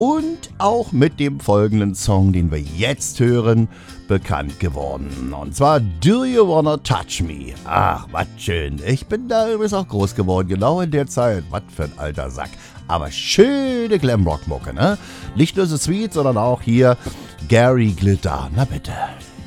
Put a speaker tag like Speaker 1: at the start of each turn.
Speaker 1: und auch mit dem folgenden Song, den wir jetzt hören, bekannt geworden. Und zwar Do You Wanna Touch Me? Ach, was schön. Ich bin da übrigens auch groß geworden, genau in der Zeit. Was für ein alter Sack. Aber schöne Glamrock-Mucke, ne? Nicht nur so sweet, sondern auch hier Gary Glitter. Na bitte.